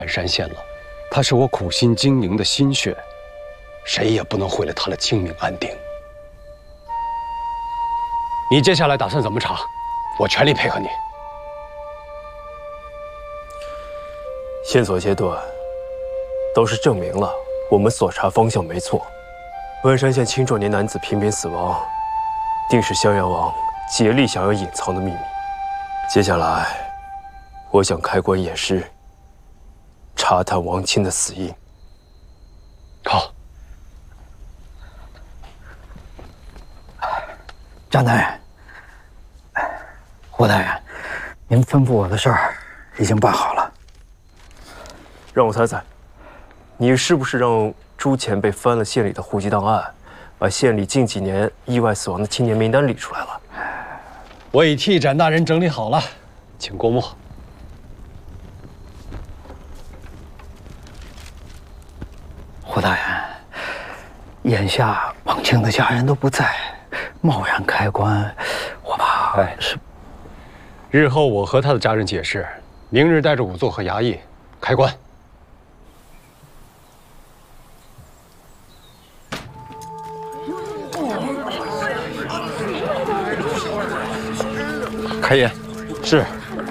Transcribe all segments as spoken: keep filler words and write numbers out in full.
山县了，他是我苦心经营的心血，谁也不能毁了他的清明安定。你接下来打算怎么查？我全力配合你。 线索阶段都是证明了我们所查方向没错。万山县青壮年男子频频死亡，定是襄阳王竭力想要隐藏的秘密。接下来，我想开棺验尸，查探王钦的死因。 好。 张大人，胡大人，您吩咐我的事儿已经办好了。 让我猜猜，你是不是让朱前辈翻了县里的户籍档案，把县里近几年意外死亡的青年名单理出来了？ 我已替展大人整理好了，请过目。 胡大人，眼下王清的家人都不在，贸然开棺，我怕是…… 日后我和他的家人解释，明日带着仵作和衙役开棺。开眼。是。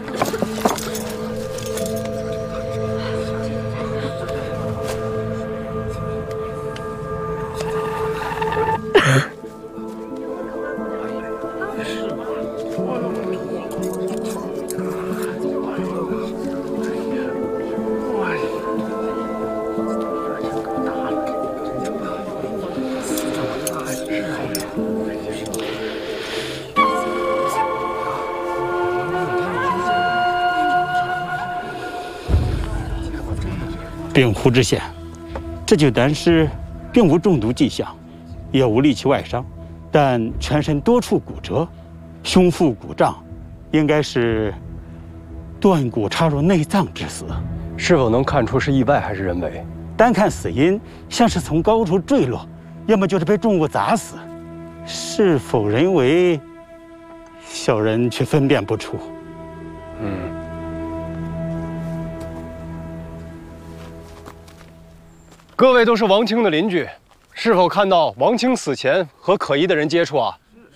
禀胡知县，这具男尸并无中毒迹象，也无利器外伤，但全身多处骨折，胸腹鼓胀，应该是断骨插入内脏致死。 是否能看出是意外还是人为？ 单看死因，像是从高处坠落，要么就是被重物砸死。是否人为，小人却分辨不出。 嗯。各位都是王清的邻居，是否看到王清死前和可疑的人接触啊？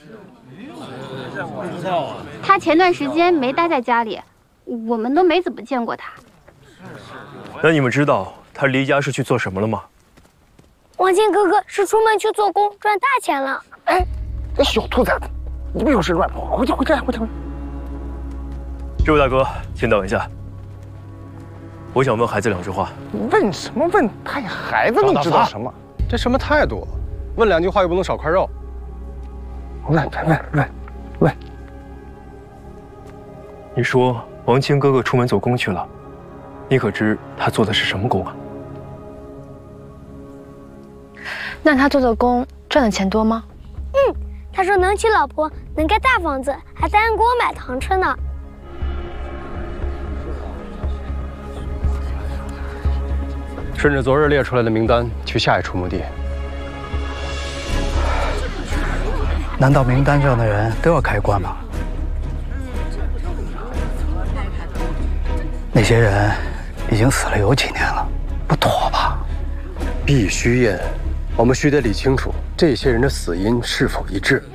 他前段时间没待在家里，我们都没怎么见过他。 那你们知道他离家是去做什么了吗？ 王清哥哥是出门去做工赚大钱了。 哎，这小兔崽子，你别有事乱跑，回去回去回去。 这位大哥，请等一下。我想问孩子两句话。 问什么问？他也孩子，你知道什么？ 这什么态度？问两句话又不能少块肉。 问问问问。 你说王清哥哥出门做工去了，你可知他做的是什么工啊？ 那他做的工赚的钱多吗？ 嗯，他说能娶老婆，能盖大房子，还答应给我买糖吃呢。 顺着昨日列出来的名单去下一处目的。 难道名单上的人都要开棺吗？那些人已经死了有几年了，不妥吧？ 必须验，我们须得理清楚这些人的死因是否一致。